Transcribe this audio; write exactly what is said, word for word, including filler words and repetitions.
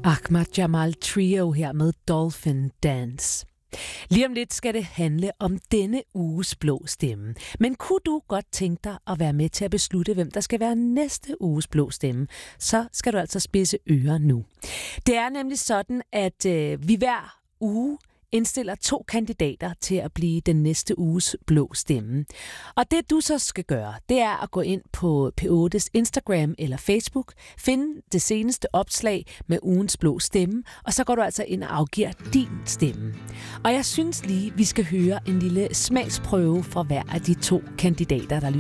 Ahmad Jamal Trio her med Dolphin Dance. Lige om lidt skal det handle om denne uges blå stemme. Men kunne du godt tænke dig at være med til at beslutte, hvem der skal være næste uges blå stemme, så skal du altså spidse ører nu. Det er nemlig sådan, at øh, vi hver uge indstiller to kandidater til at blive den næste uges blå stemme. Og det du så skal gøre, det er at gå ind på P ottes Instagram eller Facebook, finde det seneste opslag med ugens blå stemme, og så går du altså ind og afgiver din stemme. Og jeg synes lige, vi skal høre en lille smagsprøve fra hver af de to kandidater, der lytter